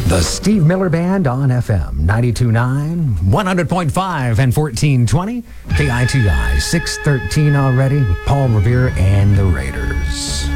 The Steve Miller Band on FM 92.9, 100.5, and 1420. KITI 613 already with Paul Revere and the Raiders.